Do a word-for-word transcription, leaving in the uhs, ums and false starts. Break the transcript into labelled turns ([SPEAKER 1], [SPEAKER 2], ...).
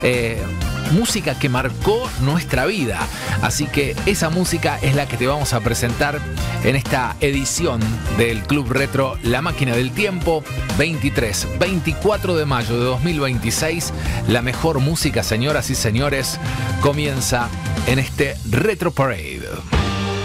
[SPEAKER 1] Eh, música que marcó nuestra vida. Así que esa música es la que te vamos a presentar en esta edición del Club Retro La Máquina del Tiempo, veintitrés, veinticuatro de mayo de dos mil veintiséis. La mejor música, señoras y señores, comienza en este Retro Parade.